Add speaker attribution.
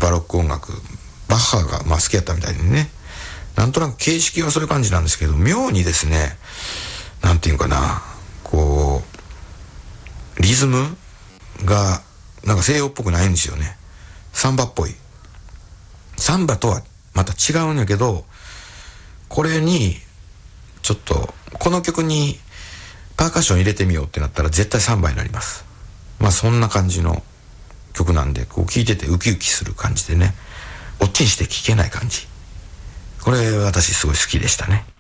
Speaker 1: バロック音楽、バッハが好きやったみたいでね、なんとなく形式はそういう感じなんですけど、妙にですね、なんていうかな、こうリズムがなんか西洋っぽくないんですよね。サンバっぽい。サンバとはまた違うんやけど、これにちょっとこの曲にパーカッション入れてみようってなったら絶対サンバになります。そんな感じの曲なんで、こう聴いててウキウキする感じでね、おっちんして聴けない感じ、これ私すごい好きでしたね。